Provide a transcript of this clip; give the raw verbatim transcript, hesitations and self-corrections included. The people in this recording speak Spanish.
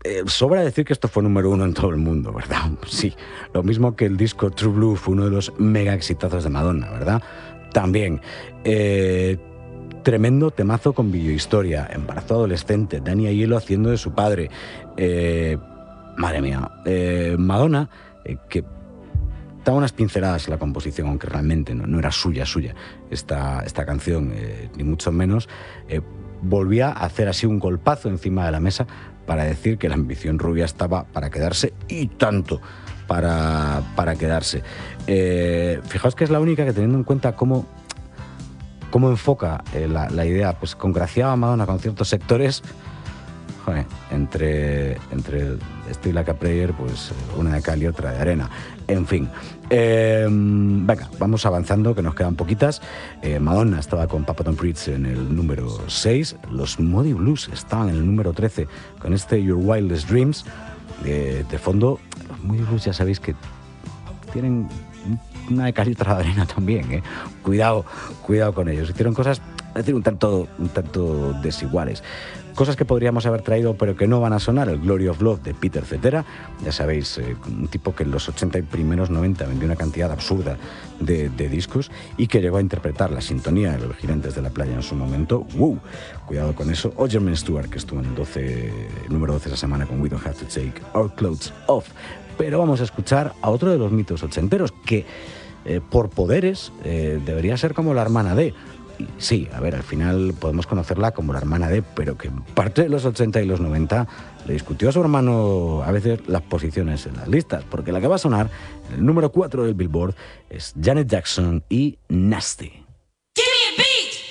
Eh, sobra decir que esto fue número uno en todo el mundo, ¿verdad? Sí, lo mismo que el disco True Blue fue uno de los mega exitazos de Madonna, ¿verdad? También, eh, tremendo temazo con videohistoria, embarazo adolescente, Dani Aiello haciendo de su padre. Eh, madre mía, eh, Madonna, eh, que daba unas pinceladas en la composición, aunque realmente no, no era suya, suya esta, esta canción, eh, ni mucho menos, eh, volvía a hacer así un golpazo encima de la mesa para decir que la ambición rubia estaba para quedarse, y tanto para, para quedarse. Eh, fijaos que es la única que, teniendo en cuenta cómo, cómo enfoca eh, la, la idea, pues congraciaba a Madonna con ciertos sectores. Joder, entre, entre esto y la Caprayer, pues una de cal y otra de arena. En fin, eh, venga, vamos avanzando, que nos quedan poquitas. Eh, Madonna estaba con Papa Don't Preach en el número seis, los Moody Blues estaban en el número trece, con este Your Wildest Dreams. De, de fondo, los Moody Blues ya sabéis que tienen una de cal y otra de arena también, ¿eh? Cuidado, cuidado con ellos. Hicieron cosas, es decir, un tanto, un tanto desiguales. Cosas que podríamos haber traído pero que no van a sonar: el Glory of Love de Peter Cetera, ya sabéis, eh, un tipo que en los ochenta y primeros noventa vendió una cantidad absurda de, de discos y que llegó a interpretar la sintonía de los Gigantes de la Playa en su momento. ¡Wow! Cuidado con eso. O Jermaine Stewart, que estuvo en el, doce, el número doce esa semana con We Don't Have to Take Our Clothes Off. Pero vamos a escuchar a otro de los mitos ochenteros que, eh, por poderes, eh, debería ser como la hermana de... Sí, a ver, al final podemos conocerla como la hermana de, pero que en parte de los ochenta y los noventa le discutió a su hermano a veces las posiciones en las listas, porque la que va a sonar en el número cuatro del Billboard es Janet Jackson y Nasty.